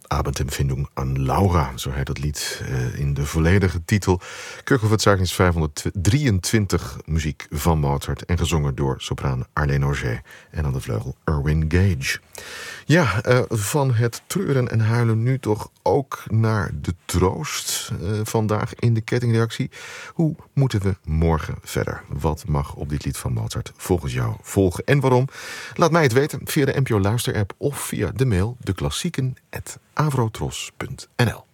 Abendempfindung an Laura, zo heet het lied in de volledige titel. Kirchhoff-Verzeichnis 523, muziek van Mozart en gezongen door sopraan Arlene Auger en aan de vleugel Erwin Gage. Ja, van het treuren en huilen nu toch ook naar de troost vandaag in de kettingreactie. Hoe moeten we morgen verder? Wat mag op dit lied van Mozart volgens jou volgen en waarom? Laat mij het weten via de NPO Luister-app of via de mail deklassieken@avrotros.nl.